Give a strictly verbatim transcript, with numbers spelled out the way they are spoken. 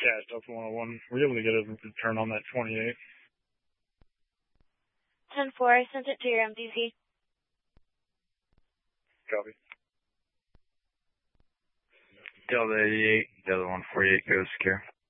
Cash Delta one oh one. Were you able to get a return on that twenty-eight? ten four, I sent it to your M D C. Copy. Delta eighty-eight, Delta one forty-eight, go secure.